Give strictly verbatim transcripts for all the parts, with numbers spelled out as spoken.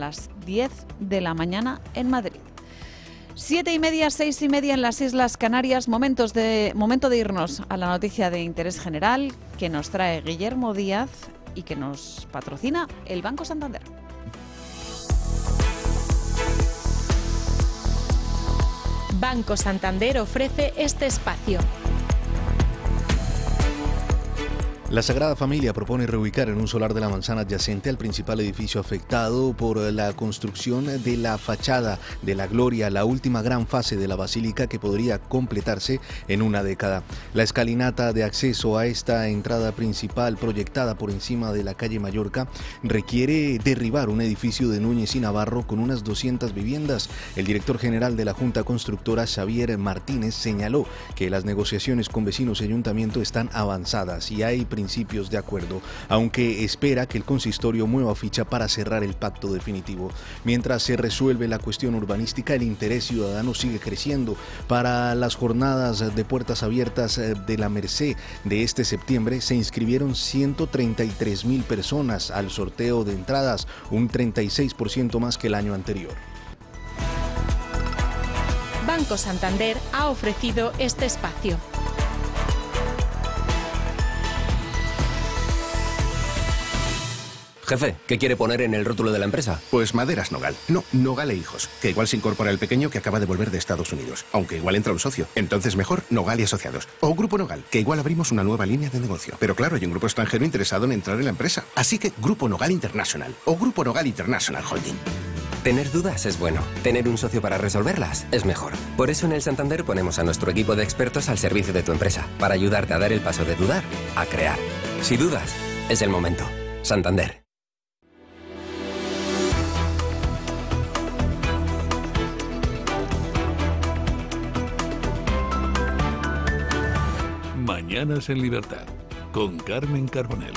las diez de la mañana en Madrid. Siete y media, seis y media en las Islas Canarias. Momentos de, momento de irnos a la noticia de interés general que nos trae Guillermo Díaz y que nos patrocina el Banco Santander. Banco Santander ofrece este espacio. La Sagrada Familia propone reubicar en un solar de la manzana adyacente al principal edificio afectado por la construcción de la fachada de la Gloria, la última gran fase de la basílica que podría completarse en una década. La escalinata de acceso a esta entrada principal proyectada por encima de la calle Mallorca requiere derribar un edificio de Núñez y Navarro con unas doscientas viviendas. El director general de la Junta Constructora, Xavier Martínez, señaló que las negociaciones con vecinos y ayuntamiento están avanzadas y hay principios de acuerdo, aunque espera que el consistorio mueva ficha para cerrar el pacto definitivo. Mientras se resuelve la cuestión urbanística, el interés ciudadano sigue creciendo. Para las jornadas de puertas abiertas de la Merced de este septiembre se inscribieron ciento treinta y tres mil personas al sorteo de entradas, un treinta y seis por ciento más que el año anterior. Banco Santander ha ofrecido este espacio. Jefe, ¿qué quiere poner en el rótulo de la empresa? Pues Maderas Nogal. No, Nogal e Hijos. Que igual se incorpora el pequeño que acaba de volver de Estados Unidos. Aunque igual entra un socio. Entonces mejor Nogal y Asociados. O Grupo Nogal, que igual abrimos una nueva línea de negocio. Pero claro, hay un grupo extranjero interesado en entrar en la empresa. Así que Grupo Nogal International. O Grupo Nogal International Holding. Tener dudas es bueno. Tener un socio para resolverlas es mejor. Por eso en el Santander ponemos a nuestro equipo de expertos al servicio de tu empresa. Para ayudarte a dar el paso de dudar a crear. Si dudas, es el momento. Santander. Mañanas en Libertad, con Carmen Carbonell.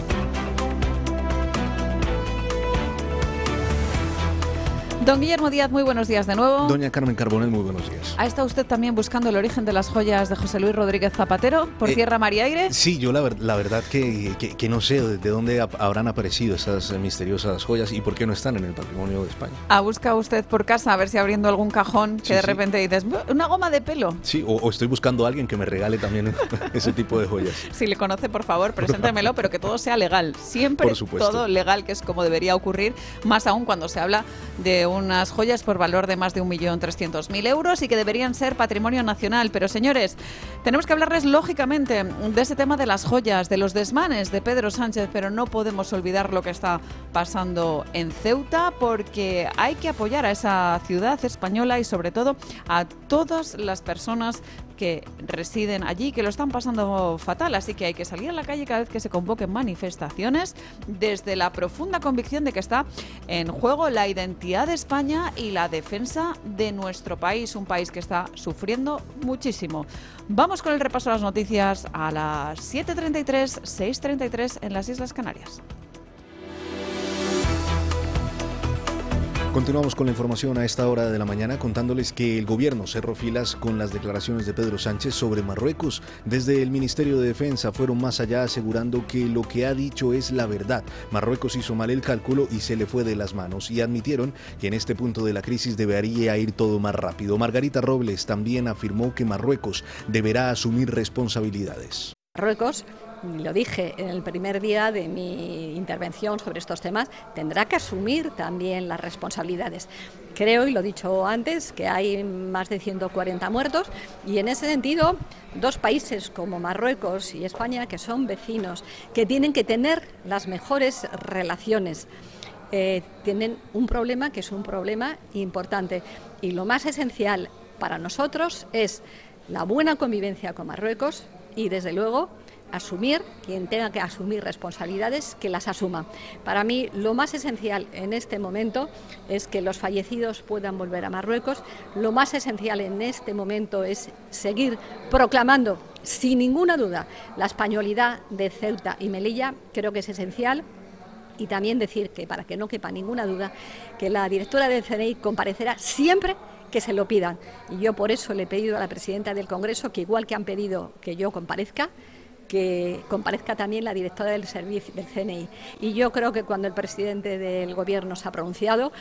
Don Guillermo Díaz, muy buenos días de nuevo. Doña Carmen Carbonell, muy buenos días. ¿Ha estado usted también buscando el origen de las joyas de José Luis Rodríguez Zapatero por eh, tierra, mar y aire? Sí, yo la, ver, la verdad que, que, que no sé de dónde habrán aparecido esas misteriosas joyas y por qué no están en el patrimonio de España. ¿Ha buscado usted por casa a ver si abriendo algún cajón que sí, de sí. repente dices, una goma de pelo? Sí, o, o estoy buscando a alguien que me regale también ese tipo de joyas. Si le conoce, por favor, preséntemelo, pero que todo sea legal. Siempre todo legal, que es como debería ocurrir, más aún cuando se habla de unas joyas por valor de más de un millón trescientos mil euros y que deberían ser patrimonio nacional. Pero señores, tenemos que hablarles lógicamente de ese tema de las joyas, de los desmanes de Pedro Sánchez, pero no podemos olvidar lo que está pasando en Ceuta, porque hay que apoyar a esa ciudad española y sobre todo a todas las personas que residen allí, que lo están pasando fatal, así que hay que salir a la calle cada vez que se convoquen manifestaciones, desde la profunda convicción de que está en juego la identidad de España y la defensa de nuestro país, un país que está sufriendo muchísimo. Vamos con el repaso de las noticias a las siete treinta y tres, seis treinta y tres en las Islas Canarias. Continuamos con la información a esta hora de la mañana, contándoles que el gobierno cerró filas con las declaraciones de Pedro Sánchez sobre Marruecos. Desde el Ministerio de Defensa fueron más allá, asegurando que lo que ha dicho es la verdad. Marruecos hizo mal el cálculo y se le fue de las manos, y admitieron que en este punto de la crisis debería ir todo más rápido. Margarita Robles también afirmó que Marruecos deberá asumir responsabilidades. Marruecos, lo dije en el primer día de mi intervención sobre estos temas, tendrá que asumir también las responsabilidades. Creo, y lo he dicho antes, que hay más de ciento cuarenta muertos y en ese sentido dos países como Marruecos y España, que son vecinos, que tienen que tener las mejores relaciones, eh, tienen un problema que es un problema importante, y lo más esencial para nosotros es la buena convivencia con Marruecos y desde luego asumir, quien tenga que asumir responsabilidades, que las asuma. Para mí lo más esencial en este momento es que los fallecidos puedan volver a Marruecos. Lo más esencial en este momento es seguir proclamando sin ninguna duda la españolidad de Ceuta y Melilla. Creo que es esencial. Y también decir que, para que no quepa ninguna duda, que la directora del C N I comparecerá siempre que se lo pidan. Y yo por eso le he pedido a la presidenta del Congreso que, igual que han pedido que yo comparezca, que comparezca también la directora del servicio del C N I. Y yo creo que cuando el presidente del Gobierno se ha pronunciado,